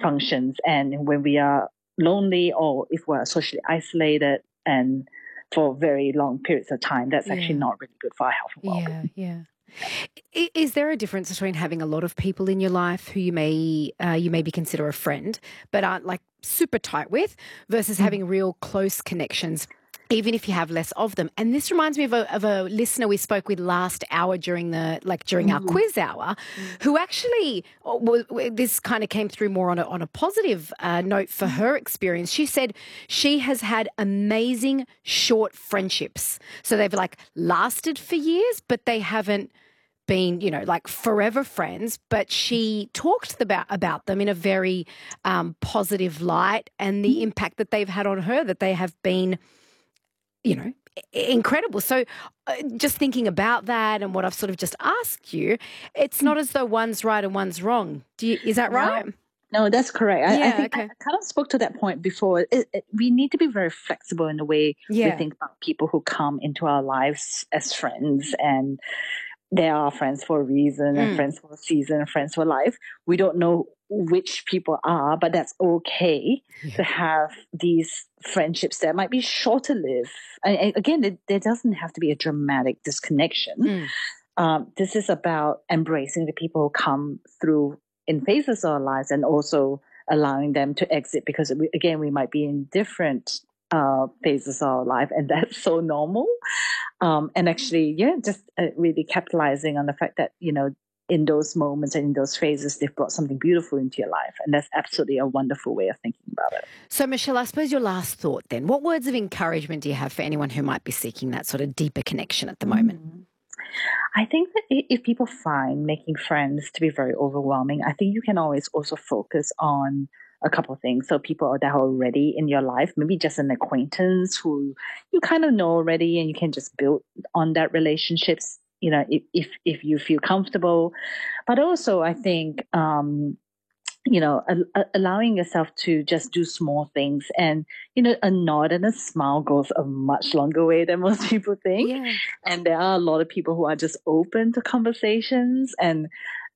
functions. And when we are lonely or if we're socially isolated and for very long periods of time, that's actually not really good for our health and well-being. Yeah. Is there a difference between having a lot of people in your life who you maybe consider a friend but aren't like super tight with versus having real close connections, even if you have less of them? And this reminds me of a listener we spoke with last hour during our quiz hour, who actually, this kind of came through more on a positive note for her experience. She said she has had amazing short friendships. So they've like lasted for years, but they haven't been, like forever friends, but she talked about them in a very positive light and the impact that they've had on her, that they have been incredible. So just thinking about that and what I've sort of just asked you, it's not as though one's right and one's wrong. Is that right? No, that's correct. I think I kind of spoke to that point before. We need to be very flexible in the way we think about people who come into our lives as friends, and they are friends for a reason and friends for a season and friends for life. We don't know which people are, but that's okay to have these friendships that might be shorter lived. And again, there doesn't have to be a dramatic disconnection. This is about embracing the people who come through in phases of our lives and also allowing them to exit, because we might be in different phases of our life, and that's so normal. And actually, just really capitalizing on the fact that, in those moments and in those phases, they've brought something beautiful into your life. And that's absolutely a wonderful way of thinking about it. So, Michelle, I suppose your last thought then, what words of encouragement do you have for anyone who might be seeking that sort of deeper connection at the moment? I think that if people find making friends to be very overwhelming, I think you can always also focus on a couple of things. So people that are already in your life, maybe just an acquaintance who you kind of know already, and you can just build on that relationships, if you feel comfortable. But also I think, allowing yourself to just do small things, and, a nod and a smile goes a much longer way than most people think. Yeah. And there are a lot of people who are just open to conversations, and,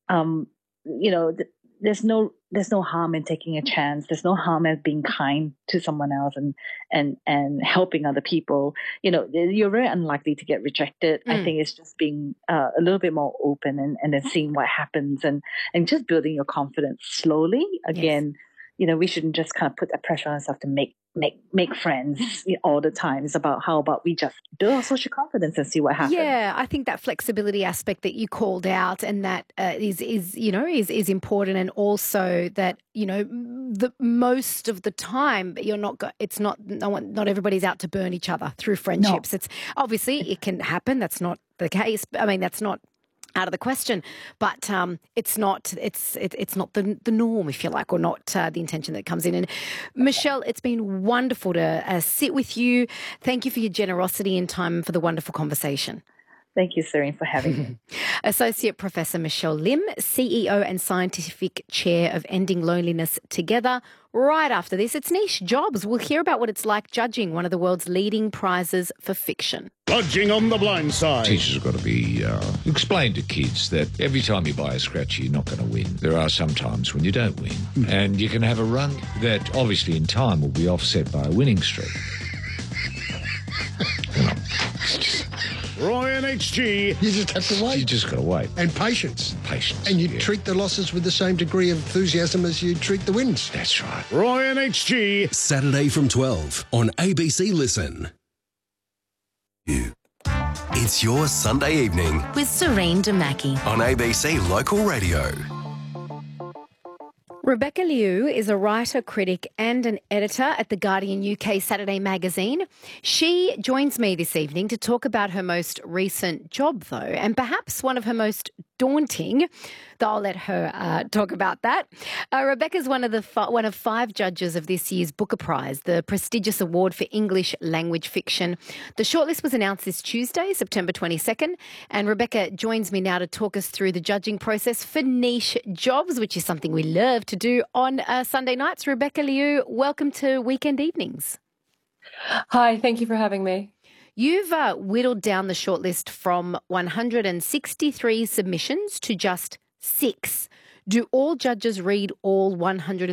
there's no harm in taking a chance. There's no harm in being kind to someone else and helping other people. You're very unlikely to get rejected. I think it's just being a little bit more open and then seeing what happens and just building your confidence slowly. Again, we shouldn't just kind of put that pressure on ourselves to make friends all the time. It's about how about we just build our social confidence and see what happens. Yeah, I think that flexibility aspect that you called out, and that is important, and also that the most of the time not everybody's out to burn each other through friendships. It's obviously it can happen. That's not the case. I mean, that's not out of the question, but it's not the norm, if you like, or not the intention that comes in. And Michelle, it's been wonderful to sit with you. Thank you for your generosity and time and for the wonderful conversation. Thank you, Serene, for having me. Associate Professor Michelle Lim, CEO and Scientific Chair of Ending Loneliness Together. Right after this, it's Niche Jobs. We'll hear about what it's like judging one of the world's leading prizes for fiction. Judging on the blind side. Teachers have got to be explain to kids that every time you buy a scratchy, you're not going to win. There are some times when you don't win, and you can have a run that obviously in time will be offset by a winning streak. Roy and HG. You just have to wait. You just got to wait. And patience. Patience. And you treat the losses with the same degree of enthusiasm as you treat the wins. That's right. Roy and HG. Saturday from 12 on ABC Listen. It's your Sunday evening with Serene Damaki on ABC Local Radio. Rebecca Liu is a writer, critic and an editor at The Guardian UK Saturday magazine. She joins me this evening to talk about her most recent job, though, and perhaps one of her most daunting. Though I'll let her talk about that. Rebecca's one of 5 judges of this year's Booker Prize, the prestigious award for English language fiction. The shortlist was announced this Tuesday, September 22nd, and Rebecca joins me now to talk us through the judging process for Niche Jobs, which is something we love to do on Sunday nights. Rebecca Liu, welcome to Weekend Evenings. Hi, thank you for having me. You've whittled down the shortlist from 163 submissions to just 6. Do all judges read all 100?